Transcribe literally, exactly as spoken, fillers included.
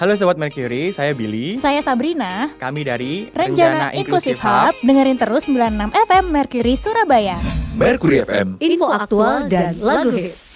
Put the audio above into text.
Halo Sobat Mercury, saya Billy. Saya Sabrina. Kami dari Rencana, Rencana Inclusive Hub. Dengerin terus sembilan puluh enam F M Mercury Surabaya. Mercury F M, info aktual dan lagu hits.